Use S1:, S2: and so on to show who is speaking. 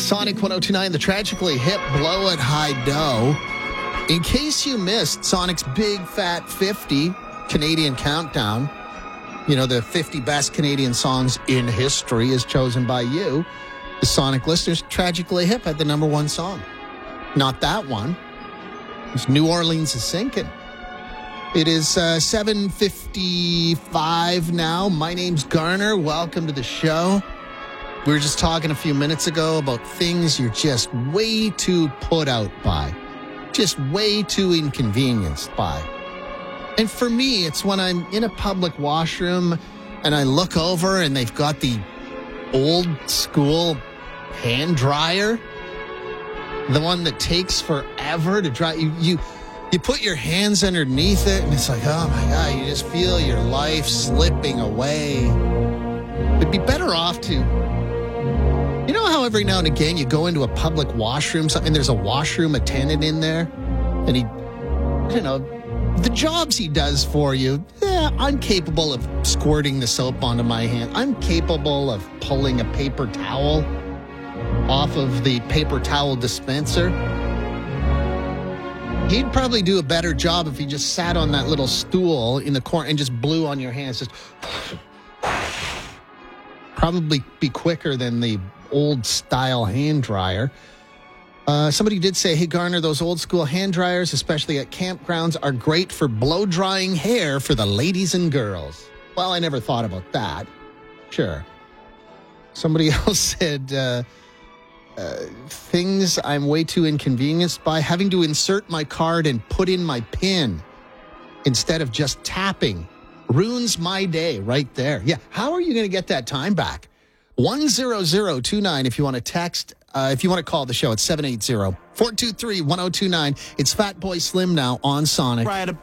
S1: Sonic 1029, the tragically hip Blow It High Dough. In case you missed Sonic's Big Fat 50 Canadian Countdown, you know, the 50 best Canadian songs in history is chosen by you, the Sonic listeners. Tragically Hip had the number one song. Not that one. It's New Orleans is Sinking. It is 7:55 now. My name's Garner. Welcome to the show. We were just talking a few minutes ago about things you're just way too put out by. Just way too inconvenienced by. And for me, it's when I'm in a public washroom and I look over and they've got the old school hand dryer. The one that takes forever to dry. You put your hands underneath it and it's like, oh my God, you just feel your life slipping away. It'd be better off to... You know how every now and again you go into a public washroom and there's a washroom attendant in there? And he, you know, the jobs he does for you, I'm capable of squirting the soap onto my hand. I'm capable of pulling a paper towel off of the paper towel dispenser. He'd probably do a better job if he just sat on that little stool in the corner and just blew on your hands. Just probably be quicker than the old style hand dryer. Somebody did say, hey, Garner, those old school hand dryers, especially at campgrounds, are great for blow drying hair for the ladies and girls. Well, I never thought about that. Sure. Somebody else said, things I'm way too inconvenienced by, having to insert my card and put in my PIN instead of just tapping. Ruins my day right there. Yeah, how are you going to get that time back? 10029 if you want to text. If you want to call the show, it's 780-423-1029. It's Fat Boy Slim now on Sonic.
S2: Right up